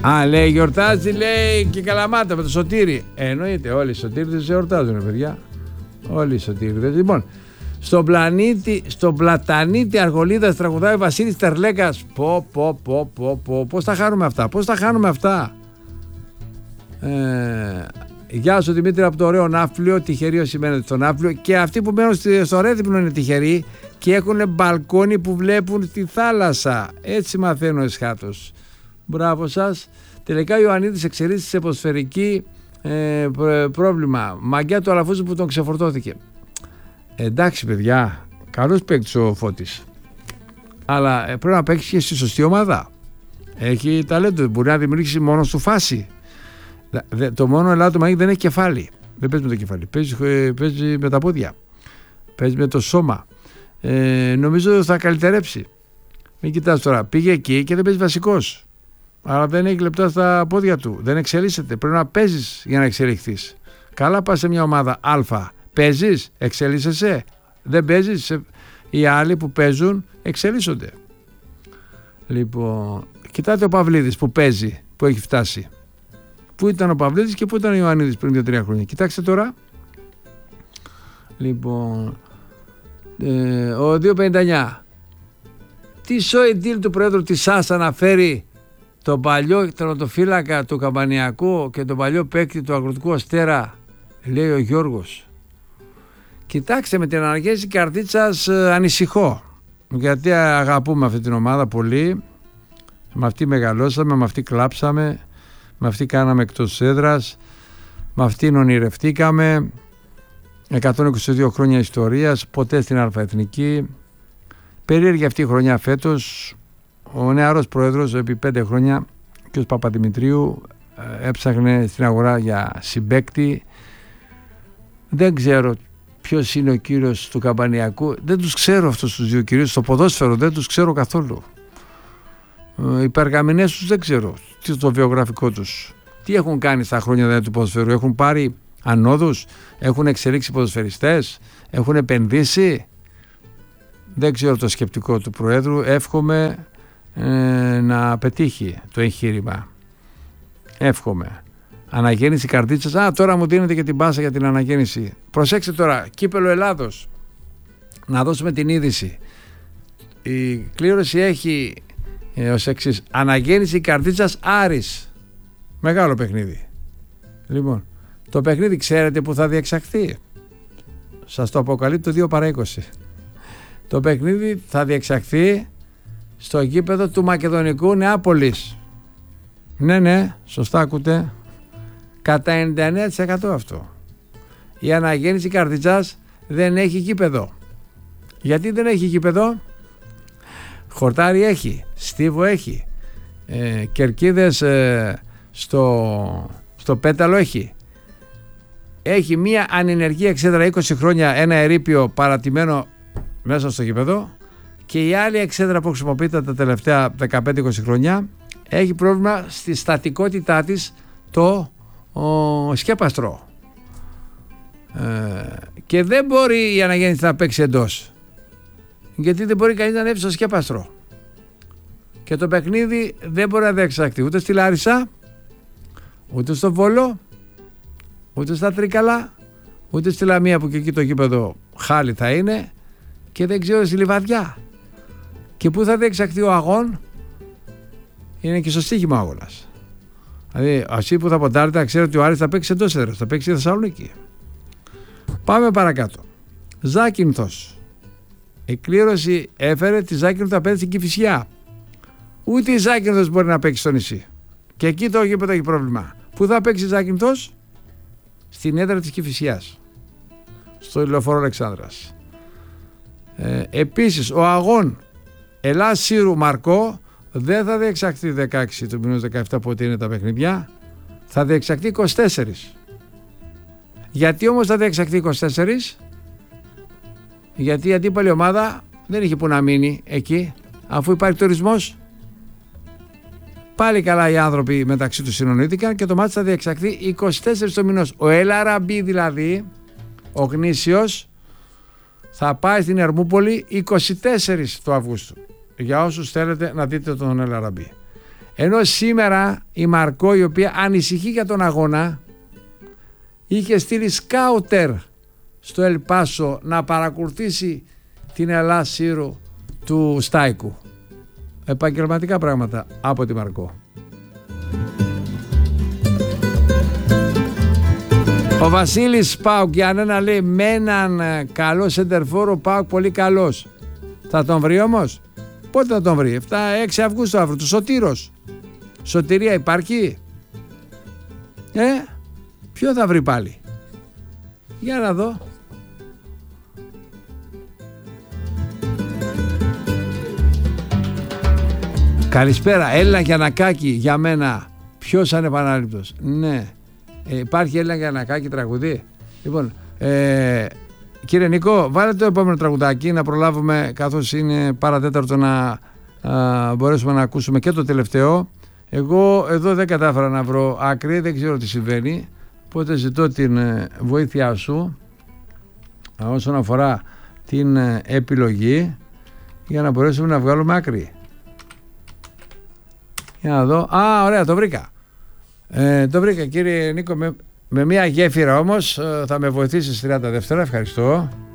Α, λέει γιορτάζει, λέει και Καλαμάτα με το Σωτήρι. Εννοείται, όλοι οι Σωτήριδες εορτάζουν, παιδιά. Όλοι οι Σωτήριδες. Λοιπόν, στον πλατανίτη Αργολίδας τραγουδάει ο Βασίλης Τερλέκας. Πώς τα χάνουμε αυτά. Γεια σου Δημήτρη από το ωραίο Ναύπλιο. Τυχεροί όσοι μένετε στο Ναύπλιο. Και αυτοί που μένουν στο Ρέθυμνο είναι τυχεροί και έχουν μπαλκόνι που βλέπουν στη θάλασσα. Έτσι μαθαίνω εσχάτως. Μπράβο σας. Τελικά ο Ιωαννίδης εξελίσσεται σε ποδοσφαιρική πρόβλημα. Μαγκιά του Αλαφούζου που τον ξεφορτώθηκε. Εντάξει παιδιά, καλός παίκτης ο Φώτης. Αλλά πρέπει να παίξει και στη σωστή ομάδα. Έχει ταλέντο, μπορεί να δημιουργήσει μόνος του φάση. Το μόνο ελάττωμα είναι δεν έχει κεφάλι. Δεν παίζει με το κεφάλι, παίζει με τα πόδια. Παίζει με το σώμα. Νομίζω θα καλυτερέψει. Μην κοιτάς τώρα, πήγε εκεί και δεν παίζει βασικός. Άρα δεν έχει λεπτά στα πόδια του. Δεν εξελίσσεται. Πρέπει να παίζεις για να εξελιχθείς. Καλά πας σε μια ομάδα Α. Παίζεις, εξελίσσεσαι. Δεν παίζεις. Οι άλλοι που παίζουν εξελίσσονται. Λοιπόν, κοιτάτε ο Παυλίδης που παίζει, που έχει φτάσει. Πού ήταν ο Παυλίδης και πού ήταν ο Ιωαννίδης πριν 2-3 χρόνια. Κοιτάξτε τώρα. Λοιπόν, ο 259. Τι σόι deal του Πρόεδρου της ΣΑΣ αναφέρει τον παλιό τερματοφύλακα του Καμπανιακού και τον παλιό παίκτη του Αγροτικού Αστέρα, λέει ο Γιώργος. Κοιτάξτε, με την αναγκαίσθηση καρδίτσας ανησυχώ, γιατί αγαπούμε αυτή την ομάδα πολύ. Με αυτή μεγαλώσαμε, με αυτή κλάψαμε, με αυτή κάναμε εκτός έδρας, με αυτή ονειρευτήκαμε. 122 χρόνια ιστορίας, ποτέ στην αλφαεθνική. Περίεργη αυτή η χρονιά φέτος. Ο νεαρός πρόεδρος επί 5 χρόνια, κ. Παπαδημητρίου, έψαχνε στην αγορά για συμπαίκτη. Δεν ξέρω ποιος είναι ο κύριος του Καμπανιακού. Δεν τους ξέρω αυτούς τους δύο κυρίους. Στο ποδόσφαιρο δεν τους ξέρω καθόλου. Οι περγαμηνές τους δεν ξέρω. Το βιογραφικό τους. Τι έχουν κάνει στα χρόνια του ποδοσφαίρου. Έχουν πάρει ανόδους. Έχουν εξελίξει ποδοσφαιριστές. Έχουν επενδύσει. Δεν ξέρω το σκεπτικό του Προέδρου. Εύχομαι να πετύχει το εγχείρημα. Εύχομαι. Αναγέννηση καρδίτσας. Α, τώρα μου δίνετε και την πάσα για την αναγέννηση. Προσέξτε τώρα, κύπελλο Ελλάδος. Να δώσουμε την είδηση. Η κλήρωση έχει ως εξής: αναγέννηση καρδίτσας Άρης. Μεγάλο παιχνίδι. Λοιπόν, το παιχνίδι ξέρετε που θα διεξαχθεί. Σας το αποκαλύπτω 2-20. Το παιχνίδι θα διεξαχθεί στο γήπεδο του Μακεδονικού Νεάπολης. Ναι, σωστά ακούτε. Κατά 99% αυτό. Η αναγέννηση καρδιτσάς δεν έχει γήπεδο. Γιατί δεν έχει γήπεδο? Χορτάρι έχει, στίβο έχει, κερκίδες στο πέταλο έχει. Έχει μία ανενεργή εξέδρα 20 χρόνια, ένα ερείπιο παρατημένο μέσα στο γήπεδο, και η άλλη εξέδρα που χρησιμοποιείται τα τελευταία 15-20 χρόνια έχει πρόβλημα στη στατικότητά της, το σκέπαστρο, και δεν μπορεί η αναγέννηση να παίξει εντός, γιατί δεν μπορεί κανείς να ανέβει στο σκέπαστρο, και το παιχνίδι δεν μπορεί να διεξαχθεί ούτε στη Λάρισα, ούτε στο Βόλο, ούτε στα Τρίκαλα, ούτε στη Λαμία, που και εκεί το γήπεδο χάλι θα είναι, και δεν ξέρω στη Λιβαδιά. Και πού θα διεξαχθεί ο αγών? Είναι και στο στοίχημα αγώνας. Δηλαδή αυτοί που θα ποντάρετε, ξέρετε ότι ο Άρης θα παίξει εντός έδρας, θα παίξει στη Θεσσαλονίκη. Πάμε παρακάτω. Ζάκυνθος. Η κλήρωση έφερε τη Ζάκυνθο απέναντι στην Κηφισιά. Ούτε η Ζάκυνθος μπορεί να παίξει στο νησί. Και εκεί το γήπεδο έχει πρόβλημα. Πού θα παίξει η Ζάκυνθος? Στην έδρα της Κηφισιάς, στο Λεωφόρο Αλεξάνδρας. Επίσης ο αγών Ελλάς Σύρου Μαρκό δεν θα διεξαχθεί 16 του μηνός 17, πότε είναι τα παιχνιδιά, θα διεξαχθεί 24. Γιατί όμως θα διεξαχθεί 24? Γιατί η αντίπαλη ομάδα δεν είχε που να μείνει εκεί, αφού υπάρχει τουρισμός. Πάλι καλά οι άνθρωποι μεταξύ τους συνονήθηκαν και το μάτι θα διεξαχθεί 24 του μηνός. Ο Ελαραμπή δηλαδή, ο γνήσιος, θα πάει στην Ερμούπολη 24 του Αυγούστου. Για όσους θέλετε να δείτε τον Ελαραμπή. Ενώ σήμερα η Μαρκό, η οποία ανησυχεί για τον αγώνα, είχε στείλει σκάουτερ στο Ελπάσο να παρακολουθήσει την Ελλάς Σύρου του Στάικου. Επαγγελματικά πράγματα από τη Μαρκό. Ο Βασίλης ΠΑΟΚ, για να λέει με έναν καλό σεντερφόρο ΠΑΟΚ, πολύ καλός. Θα τον βρει όμως? Πότε θα τον βρει? 7-6 Αυγούστου αύριο, του Σωτήρος. Σωτηρία υπάρχει? Ποιο θα βρει πάλι? Για να δω. Καλησπέρα, Έλληνα Γιαννακάκη για μένα. Ποιος ανεπανάληπτος? Ναι. Υπάρχει Έλληνα Γιαννακάκη τραγουδί? Λοιπόν, κύριε Νίκο, βάλε το επόμενο τραγουδάκι να προλάβουμε, καθώς είναι παρατέταρτο, να μπορέσουμε να ακούσουμε και το τελευταίο. Εγώ εδώ δεν κατάφερα να βρω άκρη, δεν ξέρω τι συμβαίνει, οπότε ζητώ την βοήθειά σου όσον αφορά την επιλογή για να μπορέσουμε να βγάλουμε άκρη. Για να δω. Ωραία, το βρήκα. Το βρήκα, κύριε Νίκο, με μια γέφυρα όμως. Θα με βοηθήσεις 30 Δευτέρα, ευχαριστώ.